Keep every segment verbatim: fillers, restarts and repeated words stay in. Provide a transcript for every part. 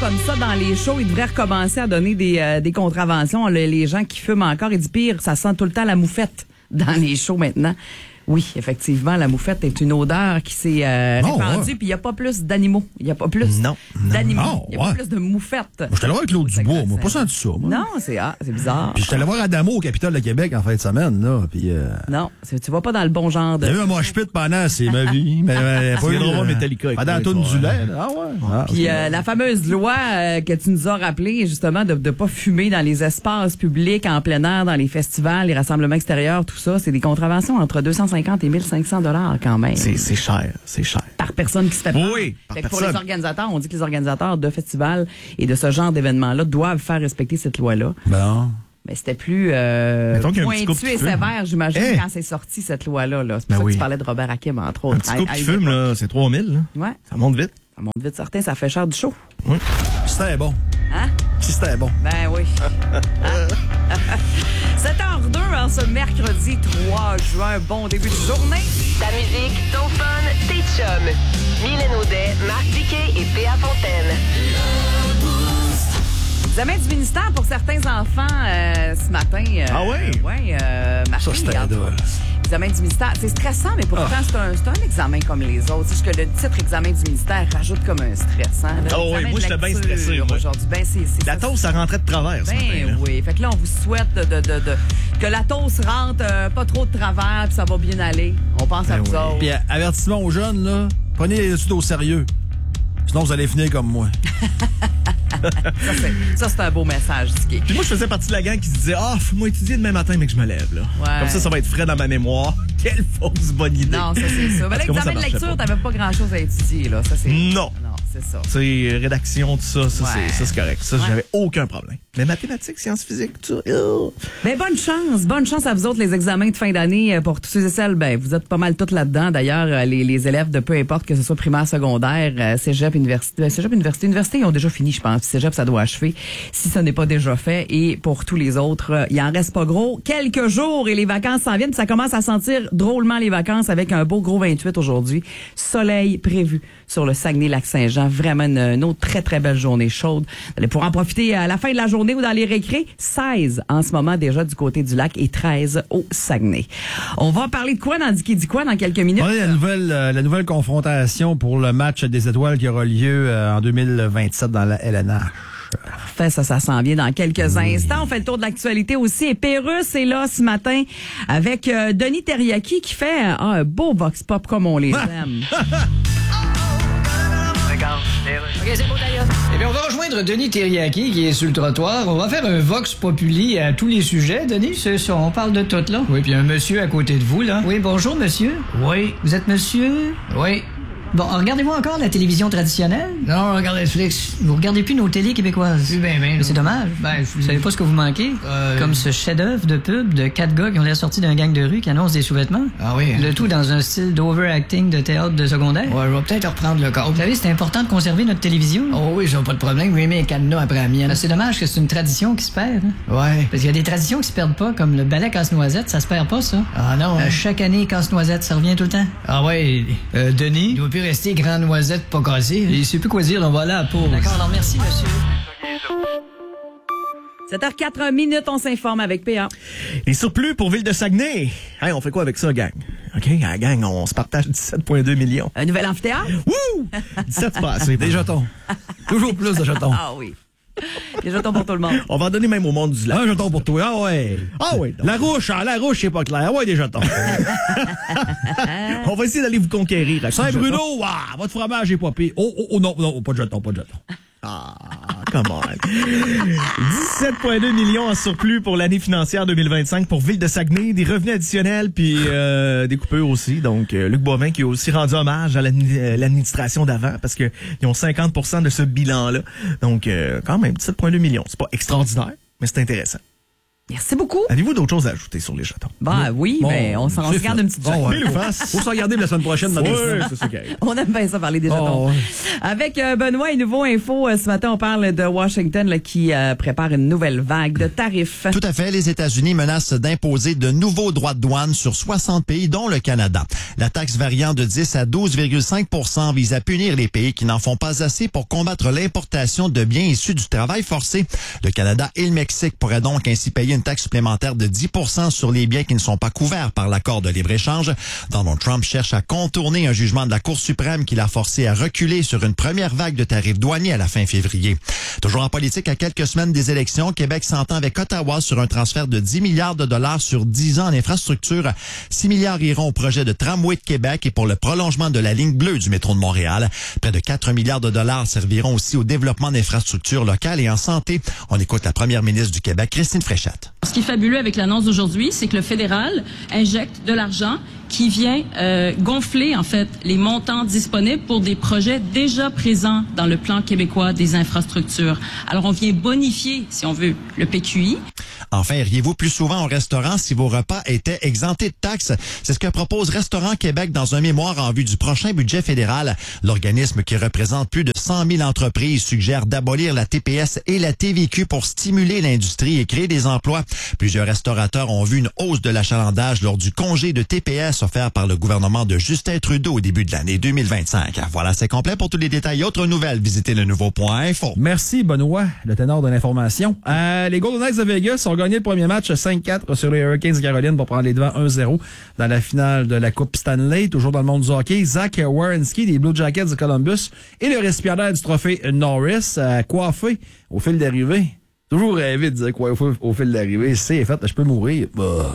comme ça dans les shows, il devrait recommencer à donner des, euh, des contraventions. Le, les gens qui fument encore, il dit pire, ça sent tout le temps la moufette dans les shows maintenant. Oui, effectivement, la moufette est une odeur qui s'est euh, oh, répandue, ouais. puis il n'y a pas plus d'animaux. Il n'y a pas plus non, d'animaux. non, Il n'y a ouais. pas plus de moufettes. Moi, j'étais allé voir Claude Dubois, moi, pas senti ça, moi. Non, c'est ah, c'est bizarre. Puis j'étais allé voir Adamo au Capitole de Québec en fin de semaine, là, puis... Euh... Non, c'est, tu vas pas dans le bon genre de... Il y a eu un mosh pit pendant, c'est ma vie. Mais, mais, pas C'est eu, drôle, euh, Metallica. Pendant la tourne du lait, là. Ah ouais. Ah, Puis okay. euh, la fameuse loi euh, que tu nous as rappelée, justement, de ne pas fumer dans les espaces publics, en plein air, dans les festivals, les rassemblements extérieurs, tout ça, c'est des contraventions entre deux cent cinquante et mille cinq cents dollars quand même. C'est, c'est cher, c'est cher. Par personne qui se fait prendre. Oui, par Fait que pour personne. les organisateurs, on dit que les organisateurs de festivals et de ce genre d'événements-là doivent faire respecter cette loi-là. Bon. Mais c'était plus euh, Mettons qu'il y a un petit couple pointu qui et fume. sévère, j'imagine, Hey. quand c'est sorti, cette loi-là. Là. C'est pour Ben ça oui. que tu parlais de Robert Hakim, entre autres. Un petit couple À- qui à fume, l'époque. là, c'est trois mille. Là. Ouais, Ça monte vite. ça monte vite certain, ça fait cher du show. Oui. C'était bon. Hein? Si c'était bon. Ben oui. Hein? sept heures deux en ce mercredi trois juin. Bon début de journée. Ta musique, ton fun, tes chums. Mylène Audet, Marc Tiquet et Péa Fontaine. Examen du ministère pour certains enfants euh, ce matin. Euh, Ah oui? Oui, euh, ma Ça, fille, c'était regarde. drôle. Examen du ministère. C'est stressant, mais pourtant, Ah. c'est, un, c'est un examen comme les autres. C'est juste que le titre examen du ministère rajoute comme un stress. Hein? Ah oui, L'examen moi, de j'étais bien lecture stressé, moi. aujourd'hui. Ben, c'est, c'est, La ça, toast, ça rentrait de travers ce matin. Ben là. oui. Fait que là, on vous souhaite de, de, de, de- que la toast rentre euh, pas trop de travers, puis ça va bien aller. On pense à Ben vous oui. autres. Puis euh, avertissement aux jeunes, là, prenez les études au sérieux. Sinon, vous allez finir comme moi. Ça, c'est, ça, c'est un beau message, Dicky. Puis moi, je faisais partie de la gang qui se disait « Ah, faut-moi étudier demain matin, mais que je me lève. » là. Ouais. Comme ça, ça va être frais dans ma mémoire. Quelle fausse bonne idée. Non, ça, c'est ça. Ben, Parce que moi, ça l'examen de marchait lecture, pas. t'avais pas grand-chose à étudier, là. Ça, c'est... Non. Non, c'est ça. C'est rédaction, tout ça, ça, Ouais. c'est, ça c'est correct. Ça, Ouais. j'avais aucun problème. Mais mathématiques, sciences physiques, tout ça, ew. Ben, bonne chance. Bonne chance à vous autres, les examens de fin d'année. Pour tous ceux et celles, ben, vous êtes pas mal toutes là-dedans. D'ailleurs, euh, les, les élèves de peu importe que ce soit primaire, secondaire, euh, cégep, université, euh, cégep, université, université, ils ont déjà fini, je pense. Cégep, ça doit achever. Si ça n'est pas déjà fait. Et pour tous les autres, euh, il en reste pas gros. Quelques jours et les vacances s'en viennent. Puis ça commence à sentir drôlement les vacances avec un beau gros vingt-huit aujourd'hui. Soleil prévu sur le Saguenay-Lac-Saint-Jean. Vraiment une, une autre très, très belle journée chaude. Vous allez pouvoir en profiter à la fin de la journée ou dans les récrés. seize en ce moment déjà du côté du lac et treize au Saguenay. On va parler de quoi dans Dicky dit quoi dans quelques minutes? On a la nouvelle, euh, la nouvelle confrontation pour le match des étoiles qui aura lieu euh, en deux mille vingt-sept dans la L N H. Parfait, ça, ça s'en vient dans quelques instants. On fait le tour de l'actualité aussi. Et Pérusse est là ce matin avec euh, Denis Terriaki qui fait euh, un beau vox pop comme on les aime. OK, c'est beau d'ailleurs. Eh bien, on va rejoindre Denis Terriaki qui est sur le trottoir. On va faire un vox populi à tous les sujets, Denis. C'est ça, on parle de tout, là. Oui, puis un monsieur à côté de vous, là. Oui, bonjour, monsieur. Oui. Vous êtes monsieur? Oui. Bon, regardez-vous encore la télévision traditionnelle? Non, on regarde Netflix. Vous regardez plus nos télés québécoises? Oui, ben, ben. Mais c'est dommage. Ben, vous savez pas ce que vous manquez? Euh... Comme ce chef-d'œuvre de pub de quatre gars qui ont l'air sortis d'un gang de rue qui annonce des sous-vêtements. Ah oui. Le tout dans un style d'overacting de théâtre de secondaire. Ouais, je vais peut-être reprendre le corps. Vous savez, c'est important de conserver notre télévision. Oh oui, j'ai pas de problème. Oui, mais un cadenas après la mienne. Ben, c'est dommage que c'est une tradition qui se perd. Hein? Ouais. Parce qu'il y a des traditions qui se perdent pas, comme le balai casse-noisette, ça se perd pas, ça. Ah non. Euh, chaque année, casse-noisette, ça revient tout le temps. Ah ouais. Euh, Denis? Il doit plus rester grand noisette pas cassé. Il sait plus quoi dire, on va là à la pause. D'accord, alors merci, monsieur. sept heures quatre minutes, on s'informe avec P A. Les surplus pour Ville de Saguenay. Hey, on fait quoi avec ça, gang? OK, la gang, on se partage dix-sept virgule deux millions. Un nouvel amphithéâtre? Wouh! dix-sept, c'est pas assez. Des jetons. Toujours plus de jetons. Ah oui. Des jetons pour tout le monde. On va en donner même au monde du lac. Un jeton pour toi. Ah ouais. Ah ouais. La rouche, ah, la rouche, c'est pas clair. Ah ouais, des jetons. On va essayer d'aller vous conquérir. à coups de jetons. Saint-Bruno, ah, votre fromage est pas pire. Oh, oh, oh, non, non, pas de jetons, pas de jetons. Ah, come on. dix-sept virgule deux millions en surplus pour l'année financière deux mille vingt-cinq pour Ville de Saguenay, des revenus additionnels puis euh, des coupures aussi. Donc, euh, Luc Boivin qui a aussi rendu hommage à l'admi- euh, l'administration d'avant parce que ils ont cinquante pour cent de ce bilan-là. Donc, euh, quand même, dix-sept virgule deux millions. C'est pas extraordinaire, mais c'est intéressant. Merci beaucoup. Avez-vous d'autres choses à ajouter sur les jetons? Bah oui, Bon, mais on s'en c'est regarde fait. une petite Bon, ouais. Pile ou face? Faut se regarder la semaine prochaine dans Oui, des c'est ça qui arrive. On aime bien ça parler des Oh, jetons. ouais. Avec euh, Benoît et Nouveau Info, euh, ce matin, on parle de Washington là, qui euh, prépare une nouvelle vague de tarifs. Tout à fait. Les États-Unis menacent d'imposer de nouveaux droits de douane sur soixante pays, dont le Canada. La taxe variant de dix à douze virgule cinq pour cent vise à punir les pays qui n'en font pas assez pour combattre l'importation de biens issus du travail forcé. Le Canada et le Mexique pourraient donc ainsi payer une taxe supplémentaire de dix pour cent sur les biens qui ne sont pas couverts par l'accord de libre-échange. Donald Trump cherche à contourner un jugement de la Cour suprême qui l'a forcé à reculer sur une première vague de tarifs douaniers à la fin février. Toujours en politique, à quelques semaines des élections, Québec s'entend avec Ottawa sur un transfert de dix milliards de dollars sur dix ans en infrastructure. six milliards iront au projet de tramway de Québec et pour le prolongement de la ligne bleue du métro de Montréal. Près de quatre milliards de dollars serviront aussi au développement d'infrastructures locales et en santé. On écoute la première ministre du Québec, Christine Fréchette. Ce qui est fabuleux avec l'annonce d'aujourd'hui, c'est que le fédéral injecte de l'argent qui vient euh, gonfler, en fait, les montants disponibles pour des projets déjà présents dans le plan québécois des infrastructures. Alors, on vient bonifier, si on veut, le P Q I. Enfin, iriez-vous plus souvent au restaurant si vos repas étaient exemptés de taxes? C'est ce que propose Restaurant Québec dans un mémoire en vue du prochain budget fédéral. L'organisme qui représente plus de cent mille entreprises suggère d'abolir la T P S et la T V Q pour stimuler l'industrie et créer des emplois. Plusieurs restaurateurs ont vu une hausse de l'achalandage lors du congé de T P S offert par le gouvernement de Justin Trudeau au début de l'année deux mille vingt-cinq. Voilà, c'est complet. Pour tous les détails et autres nouvelles, visitez le nouveau point info. Merci, Benoît, le ténor de l'information. Euh, les Golden Knights de Vegas ont gagné le premier match cinq quatre sur les Hurricanes de Caroline pour prendre les devants un zéro dans la finale de la Coupe Stanley. Toujours dans le monde du hockey, Zach Werenski des Blue Jackets de Columbus et le récipiendaire du trophée Norris a coiffé au fil d'arrivée. Toujours rêvé de dire coiffé au fil d'arrivée. C'est fait, je peux mourir. Bah.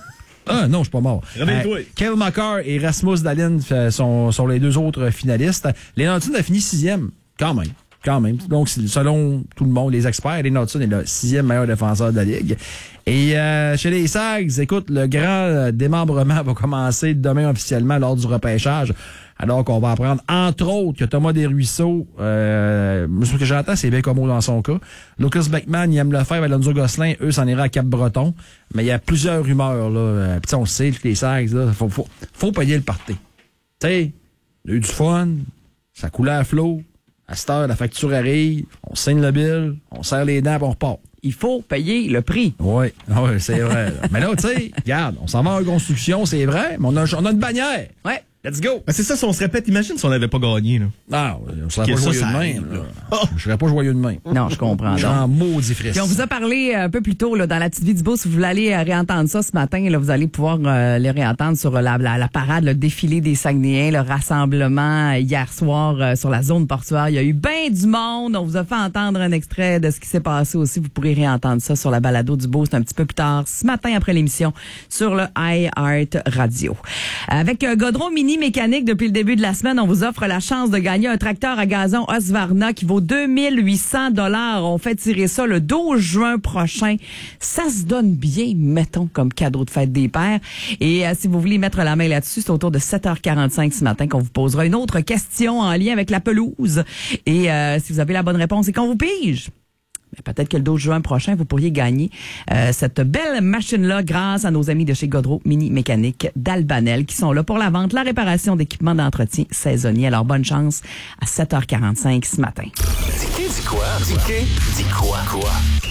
Ah non, je suis pas mort. Réveille-toi. Euh, Kyle McCarr et Rasmus Dahlin sont, sont les deux autres finalistes. Les Nautilus a fini sixième, quand même. Quand même. Donc, selon tout le monde, les experts, les Nautilus est le sixième meilleur défenseur de la Ligue. Et euh, chez les Sags, écoute, le grand démembrement va commencer demain officiellement lors du repêchage. Alors qu'on va apprendre, entre autres, que Thomas Desruisseaux, euh, ce que j'entends, c'est bien comme dans son cas. Lucas Beckman, Yann Lefebvre, Alonso Gosselin, eux, s'en iraient à Cap-Breton. Mais il y a plusieurs rumeurs, là. Puis on sait, les Sags, là, faut, faut, faut payer le party. Tu sais, il y a eu du fun, ça coulait à flot. À cette heure, la facture arrive, on signe le bill, on serre les dents, puis on repart. Il faut payer le prix. Oui, oui, c'est vrai. Là. Mais là, tu sais, regarde, on s'en va en construction, c'est vrai, mais on a, on a une bannière. Ouais. Let's go! Ben c'est ça, si on se répète, imagine si on n'avait pas gagné. Là. Ah, on serait Que pas ça, joyeux ça de arrive, même. là. Là. Je serais pas joyeux de même. Non, je comprends. J'en maudit frisson. Puis on vous a parlé un peu plus tôt là, dans la petite vie du beau. Si vous voulez aller euh, réentendre ça ce matin, là, vous allez pouvoir euh, le réentendre sur la, la, la parade, le défilé des Saguenayens, le rassemblement euh, hier soir euh, sur la zone portuaire. Il y a eu bien du monde. On vous a fait entendre un extrait de ce qui s'est passé aussi. Vous pourrez réentendre ça sur la balado du beau. C'est un petit peu plus tard, ce matin après l'émission, sur le iHeart Radio. Avec euh, Godreau Mini Mécanique, depuis le début de la semaine, on vous offre la chance de gagner un tracteur à gazon Husqvarna qui vaut deux mille huit cents dollars. On fait tirer ça le douze juin prochain. Ça se donne bien, mettons, comme cadeau de fête des pères. Et euh, si vous voulez mettre la main là-dessus, c'est autour de sept heures quarante-cinq ce matin qu'on vous posera une autre question en lien avec la pelouse. Et euh, si vous avez la bonne réponse et qu'on vous pige, mais peut-être que le douze juin prochain, vous pourriez gagner euh, cette belle machine-là grâce à nos amis de chez Godreau Mini Mécanique d'Albanel qui sont là pour la vente, la réparation d'équipements d'entretien saisonnier. Alors, bonne chance à sept heures quarante-cinq ce matin. Dis dis quoi? Dis dis quoi? Quoi?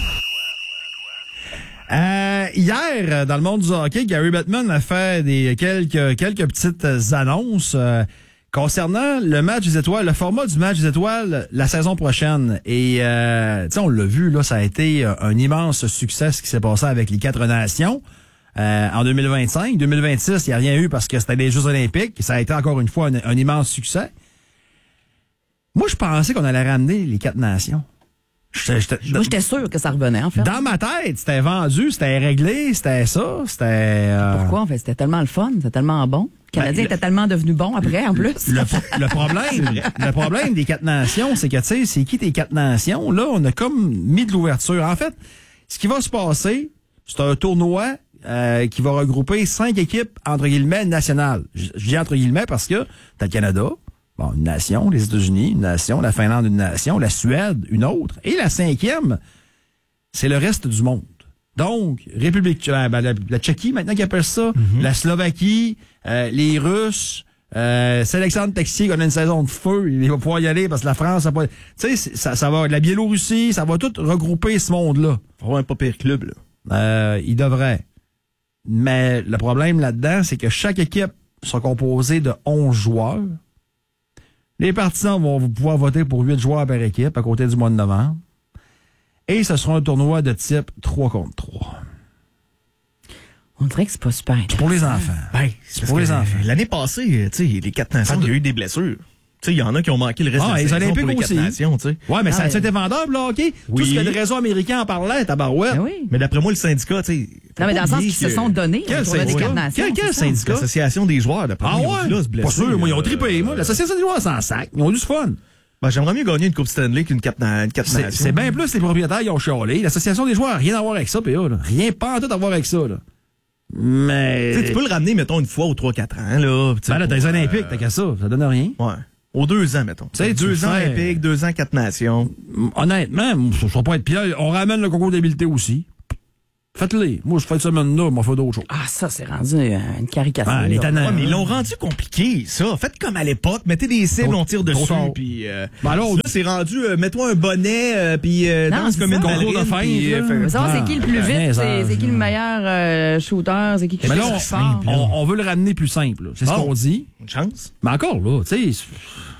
Euh, hier, dans le monde du hockey, Gary Bettman a fait des quelques quelques petites annonces euh, concernant le match des étoiles, le format du match des étoiles la saison prochaine. Et euh, tu sais, on l'a vu, là, ça a été un immense succès ce qui s'est passé avec les quatre nations. Euh, en deux mille vingt-cinq, deux mille vingt-six, il n'y a rien eu parce que c'était les Jeux olympiques. Ça a été encore une fois un, un immense succès. Moi, je pensais qu'on allait ramener les quatre nations. J'étais, j'étais, Moi, j'étais sûr que ça revenait, en fait. Dans ma tête, c'était vendu, c'était réglé, c'était ça, c'était... Euh... Pourquoi? En fait, c'était tellement le fun, c'était tellement bon. Le Canadien Ben, était tellement devenu bon après, en plus. Le, le problème, le problème des quatre nations, c'est que, tu sais, c'est qui tes quatre nations? Là, on a comme mis de l'ouverture. En fait, ce qui va se passer, c'est un tournoi euh, qui va regrouper cinq équipes, entre guillemets, nationales. Je, je dis entre guillemets parce que t'as le Canada, bon, une nation, les États-Unis, une nation, la Finlande, une nation, la Suède, une autre. Et la cinquième, c'est le reste du monde. Donc, République, ben, la, la Tchéquie, maintenant qu'ils appellent ça, mm-hmm. la Slovaquie, euh, les Russes, euh, c'est Alexandre Texier qui a une saison de feu, il va pouvoir y aller parce que la France, ça, pas, tu sais, ça, ça va, la Biélorussie, ça va tout regrouper ce monde-là. Ça va un pas pire club, là. Euh, il devrait. Mais le problème là-dedans, c'est que chaque équipe sera composée de onze joueurs. Les partisans vont pouvoir voter pour huit joueurs par équipe à côté du mois de novembre. Et ce sera un tournoi de type trois contre trois. On dirait que c'est pas super intéressant. Pour les enfants. Ben, c'est pour les enfants. L'année passée, tu sais, les quatre nations, il y a eu des blessures. Tu sais, il y en a qui ont manqué le reste ah, de la les saison Olympiques pour les aussi. quatre nations, tu sais. Ouais, mais ah, ça mais... c'était vendeur, là, OK? Oui. Tout ce que le réseau américain en parlait, tabarouette. Ben oui. Mais d'après moi, le syndicat, tu sais. Non, mais dans le sens qu'ils se sont donnés quel pour les quatre nations. Quel, quel syndicat? L'association des joueurs, d'après ah, moi. ouais? Là, Pas sûr, moi, ils ont trippé, moi. L'association des joueurs sans sac. Ils ont eu du fun. Ben, j'aimerais mieux gagner une Coupe Stanley qu'une quatre na- nations. C'est bien plus les propriétaires qui ont chialé. L'association des joueurs, rien à voir avec ça, P A, là. Rien pas en tout à voir avec ça, là. Mais. T'sais, tu peux le ramener, mettons, une fois ou trois quatre ans, là. Ben là, t'as les euh... Olympiques, t'as qu'à ça. Ça donne rien. Ouais. Aux deux ans, mettons. Tu sais, deux ans fais... olympiques, deux ans quatre nations. Honnêtement, ça ne va pas être pire. On ramène le concours d'habileté aussi. Faites-les. Moi, je fais cette semaine-là, moi, je fais d'autres choses. Ah, ça, c'est rendu euh, une caricature. Ah, les tannants. Ouais, mais ils l'ont rendu compliqué, ça. Faites comme à l'époque. Mettez des cibles, on tire dessus, puis euh, ben alors, là, c'est rendu, euh, mets-toi un bonnet, euh, puis euh, danse comme une ballerine. De fin, puis, euh, mais ça, ah, c'est qui le plus vite? C'est, c'est qui le meilleur euh, shooter? C'est qui qui mais fait là, le on, plus fort? on, on veut le ramener plus simple. Là. C'est bon. ce qu'on dit. Une chance. Mais encore là, tu sais...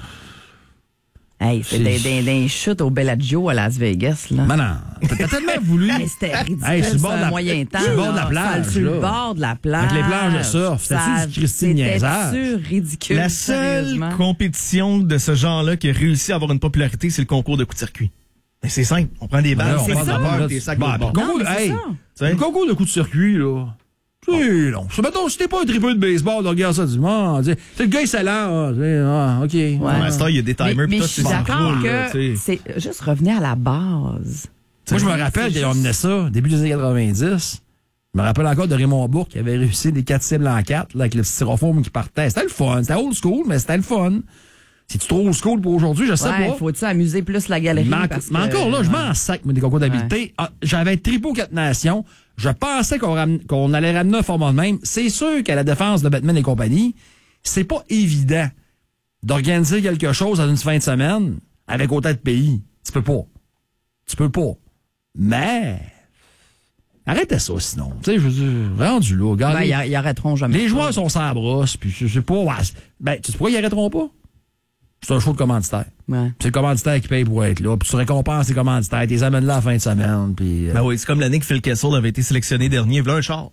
Hey, c'est des, des, des chutes au Bellagio à Las Vegas, là. Mais non, t'as tellement voulu. Hey, c'était ridicule, hey, sur le bord ça, de la, moyen temps. sur le bord de la là. plage. Sur là. le bord de la plage. Avec les plages de surf. C'était-tu du Christine niaisage? C'était-tu ridicule? La seule sérieusement? compétition de ce genre-là qui a réussi à avoir une popularité, c'est le concours de coup de circuit. Mais c'est simple. On prend des balles, on on parle prend de des beurre, des sacs bah, de bord. le concours, Non, mais c'est hey, ça. le concours de coup de circuit, là. C'est long. Mettons, si t'es pas un tripeux de baseball, regarde ça du monde. C'est le gars, il s'allance. Ah, OK. Ouais. Pour l'instant, il y a des timers. Mais, mais pis je tout, suis c'est d'accord drôle, là, que tu sais. c'est juste revenir à la base. Moi, je me rappelle qu'ils ont mené ça, début des années quatre-vingt-dix. Je me rappelle encore de Raymond Bourque qui avait réussi des quatre cibles en quatre, là, avec le styrofoam qui partait. C'était le fun. C'était old school, mais c'était le fun. C'est-tu trop old school pour aujourd'hui? Je sais Ouais, pas. faut-tu amuser plus la galerie? Mais, parce mais que, encore là, je ouais. m'en sac, mais des concours d'habileté. Ouais. Ah, j'avais triple aux quatre nations. Je pensais qu'on, ram... qu'on allait ramener un format de même. C'est sûr qu'à la défense de Batman et compagnie, c'est pas évident d'organiser quelque chose dans une fin de semaine avec autant de pays. Tu peux pas. Tu peux pas. Mais... Arrêtez ça, sinon. Tu sais, je veux dire, rendu là, regardez. Ben, ils arrêteront jamais. Les joueurs sont sans brosse, puis je sais pas... Ouais, ben, tu sais pourquoi ils arrêteront pas? C'est un show de commanditaire. Ouais. C'est le commanditaire qui paye pour être là. Puis tu récompenses les commanditaires. Tu les amènes là à la fin de semaine. Puis, euh... Ben oui, c'est comme l'année que Phil Kessel avait été sélectionné dernier. Voilà un char.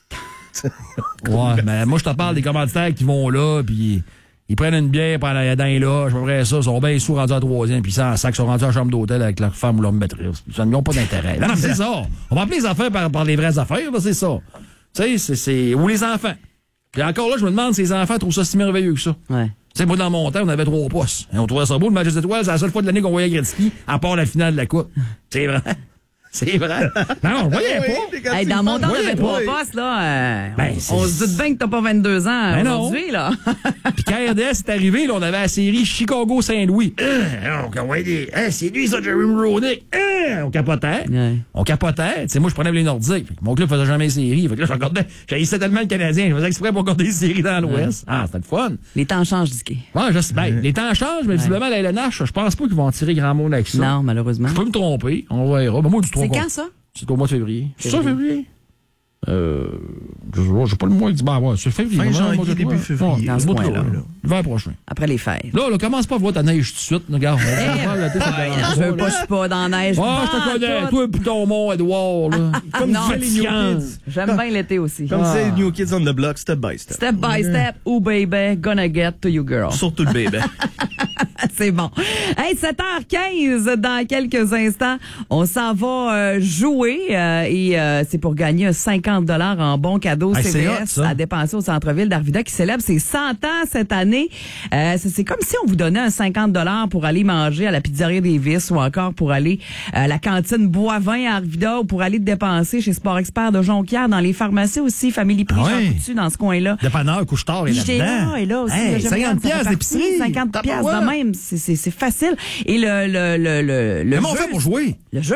ouais, mais moi, je te parle des commanditaires qui vont là, puis ils prennent une bière pendant dans les loges. Après ça, ils sont bien sous rendus à troisième, puis sans sac, ils sont rendus à la chambre d'hôtel avec leur femme ou leur maîtresse. Ils n'ont pas d'intérêt. Non, non, c'est ça. On va appeler les affaires par, par les vraies affaires, là, c'est ça. Tu sais, c'est, c'est... Ou les enfants. Puis encore là, je me demande si les enfants trouvent ça si merveilleux que ça. Ouais. Tu sais, moi, dans mon temps, on avait trois postes. Et on trouvait ça beau. Le match des étoiles, c'est la seule fois de l'année qu'on voyait Gretzky, à part la finale de la Coupe. C'est vrai. C'est vrai. Non, on voyait pas. Hey, dans mon temps, on avait trois oui. postes, là. Euh, Ben, on, c'est- on se doute bien que t'as pas vingt-deux ans Ben non. aujourd'hui, là. Puis quand R D S est arrivé, là, on avait la série Chicago-Saint-Louis. Hein, on voyait des... Hein, c'est lui, ça, Jeremy Roenick. Hein, on capotait. Ouais. On capotait. Tu sais, moi, je prenais les Nordiques. Fait que mon club faisait jamais les séries. Fait que là, je regardais... J'haïssais tellement le Canadien. Je faisais exprès pour regarder les séries dans l'Ouest. Ah, c'était le fun. Les temps changent, Dicky. Ouais, je sais. Ben, les temps changent, mais visiblement, la L N H, je pense pas qu'ils vont en tirer grand monde avec ça. Non, malheureusement. Je peux me tromper. On verra. Ben, moi, du trois C'est quand, ça? C'est au mois de février. C'est ça, février? Euh, je sais pas, j'ai pas le mois qui dit, ben, ouais, c'est février. Fin vraiment, janvier, moi, je début dois- février. Ouais, Dans ce ce bout-là, coin-là, là. là. L'hiver prochain. Après les fêtes. Là, là, commence pas à voir ta neige tout de suite, regarde. On va voir la tête, ça Ben, dérange je veux là. pas, je suis pas dans la neige. Ah, je te Pas connais. en tout. Toi, puis ton mont, Edouard, là. Comme Non, disaient les New fatigant. Kids. J'aime bien l'été aussi. Comme Ah. c'est New Kids on the Block, step by step. Step by step, oh baby, gonna get to you, girl. Surtout le bébé. C'est bon. Hey, sept heures quinze, dans quelques instants, on s'en va euh, jouer euh, et euh, c'est pour gagner cinquante dollars en bon cadeau Hey, C c'est V hot, S ça. à dépenser au centre-ville d'Arvida qui célèbre ses cent ans cette année. Euh, c'est, c'est comme si on vous donnait un cinquante dollars pour aller manger à la pizzeria Davis ou encore pour aller à la cantine Boivin à Arvida ou pour aller dépenser chez Sport Expert de Jonquière, dans les pharmacies aussi, Famille Prix, Ah ouais. Jean Coutu, dans ce coin-là. Dépanneur, couche-tard, il est I G A là-dedans. est là aussi. Hey, là, j'aime bien, cinquante ça fait piastres partie, d'épicerie. cinquante piastres Tabarouette. de même. C'est, c'est, c'est facile. Et le, le, le, le, le Comment on jeu, fait pour jouer? Le jeu?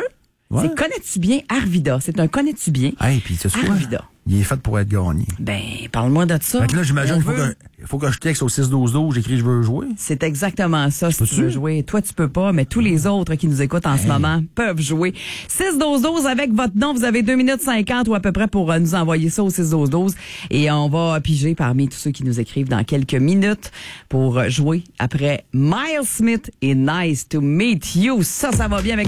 Ouais. C'est connais-tu bien Arvida. C'est un connais-tu bien Hey, puis tu sais quoi? Arvida. Il est fait pour être gagné. Ben, parle-moi de ça. Fait que là, j'imagine On qu'il faut veut- que, il faut que je texte au six douze douze, j'écris je veux jouer. C'est exactement ça, si tu Peux-tu? veux jouer. Toi, tu peux pas, mais tous les autres qui nous écoutent en ce moment peuvent jouer. six douze douze avec votre nom. Vous avez deux minutes cinquante ou à peu près pour euh, nous envoyer ça au six douze douze. Et on va piger parmi tous ceux qui nous écrivent dans quelques minutes pour euh, jouer après Miles Smith et Nice to Meet You. Ça, ça va bien avec